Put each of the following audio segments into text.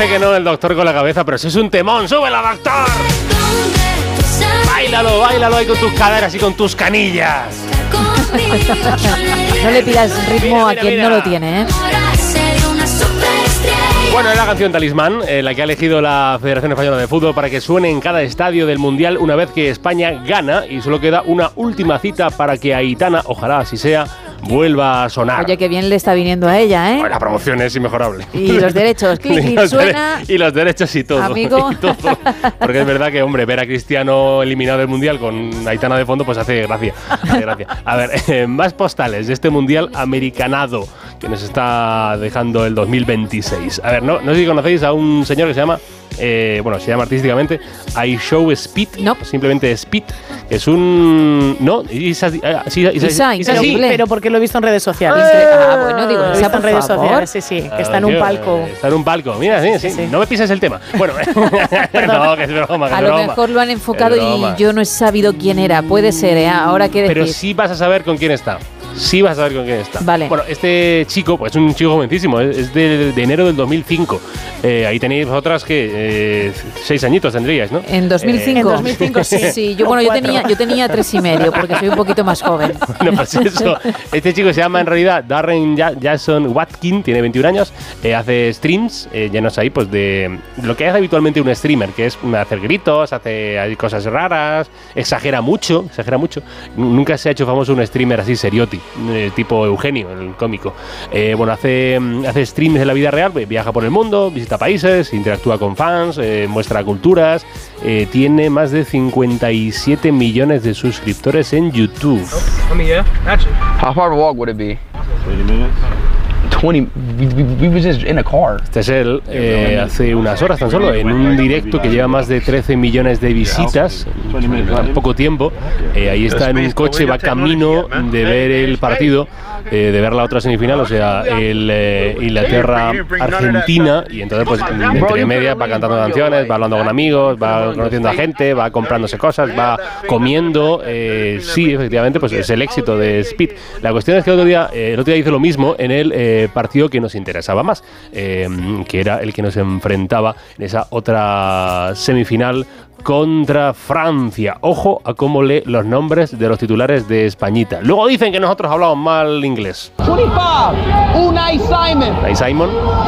dice que no el doctor con la cabeza, pero si es un temón, ¡súbela, doctor! Báilalo, báilalo ahí con tus caderas y con tus canillas. No le pidas ritmo a quien no lo tiene, ¿eh? Bueno, es la canción Talismán, la que ha elegido la Federación Española de Fútbol para que suene en cada estadio del Mundial una vez que España gana, y solo queda una última cita para que Aitana, ojalá así sea, vuelva a sonar. Oye, qué bien le está viniendo a ella, ¿eh? Bueno, la promoción es inmejorable. Y los derechos, clic, suena. Y los derechos y todo. Amigo. Y todo. Porque es verdad que, hombre, ver a Cristiano eliminado del Mundial con Aitana de fondo, pues hace gracia. Hace gracia. A ver, más postales de este Mundial americanado que nos está dejando el 2026. A ver, no sé si conocéis a un señor que se llama, se llama artísticamente I Show Speed, no. Simplemente Speed. Es un... ¿No? Isa, pero porque lo he visto en redes sociales. Bueno, digo, lo he visto en redes sociales, sí, que está en un palco. Está en un palco, mira, sí. No me pises el tema. Bueno, no, que es broma, que a lo mejor lo han enfocado y yo no he sabido quién era. Puede ser, ¿eh? Ahora que decir. Pero sí vas a saber con quién está. Sí vas a saber con quién está. Vale. Bueno, este chico, pues es un chico jovencísimo, es de enero del 2005. Ahí tenéis vosotras que 6 añitos tendríais, ¿no? En 2005. En 2005 sí. Sí, yo tenía 3 y medio, porque soy un poquito más joven. Bueno, pues eso. Este chico se llama en realidad Darren Jason Watkin, tiene 21 años, hace streams, llenos ahí pues de lo que hace habitualmente un streamer, que es hacer gritos, hace cosas raras, exagera mucho. Nunca se ha hecho famoso un streamer así serioti, tipo Eugenio, el cómico. Hace streams en la vida real, viaja por el mundo, visita países, interactúa con fans, muestra culturas, tiene más de 57 millones de suscriptores en YouTube. How far of a walk would it be? 20 minutes. 20. We were just in a car. Este es él hace unas horas tan solo, en un directo que lleva más de 13 millones de visitas en poco tiempo. Ahí está en un coche, va camino de ver el partido, de ver la otra semifinal, o sea, el Inglaterra-Argentina, y entonces pues entre medias va cantando canciones, va hablando con amigos, va conociendo a gente, va comprándose cosas, va comiendo. Sí, efectivamente, pues es el éxito de Speed. La cuestión es que el otro día hizo lo mismo en el partido que nos interesaba más, que era el que nos enfrentaba en esa otra semifinal contra Francia. Ojo a cómo lee los nombres de los titulares de Españita. Luego dicen que nosotros hablamos mal inglés. 25, Unai Simon. Unai Simon.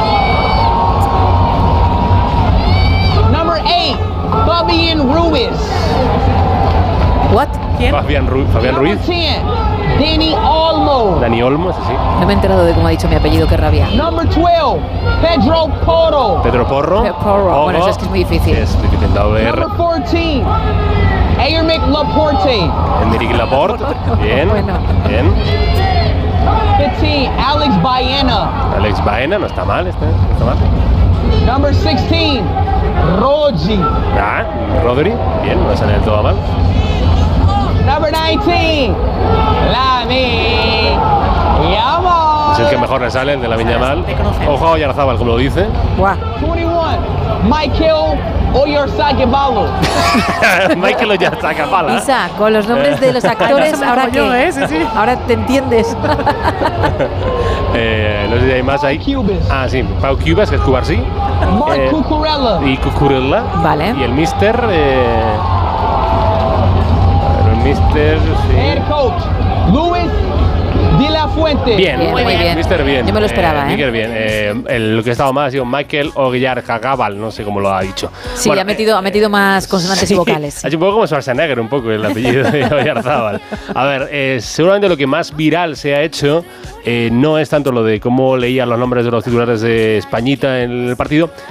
Number 8, Fabián Ruiz. What? ¿Quién? Fabián Ruiz. 10, Dani Olmo. Dani Olmo, es así. No me he enterado de cómo ha dicho mi apellido, qué rabia. Number 12, Pedro Porro. Pedro Porro. Porro. Bueno, eso es que es muy difícil. Es difícil, doble R. Number 14, Aymeric Laporte. Enrique Laporte. Bien. Bueno. Bien. 15, Alex Baena. Alex Baena, no está mal, no está mal. Number 16, Rodri. Rodri, bien, no sale del todo mal. Number 19, Lami Yamal. Es el que mejor le sale, el de la Viñamal. Ojo a Oyarzábal, como lo dice. Buah. 21, Michael Oyarzabal. Michael Oyarzabal. Isa, con los nombres de los actores, ahora yo, que sí. ahora te entiendes. No sé si hay más ahí. Cubas. Sí, Pau Cubas, que es Cubarsí. Mark Cucurella. Y Cucurella. Vale. Y el Mister. Mister, sí. Head coach, Luis de la Fuente. Bien, Muy bien. Mister bien. Yo me lo esperaba, Mister bien. Lo que estaba mal ha sido Michael Oyarzabal, no sé cómo lo ha dicho. Sí, bueno, ha metido más consonantes y vocales. Ha hecho un poco como Schwarzenegger, un poco el apellido de Oyarzábal. A ver, seguramente lo que más viral se ha hecho no es tanto lo de cómo leían los nombres de los titulares de Españita en el partido,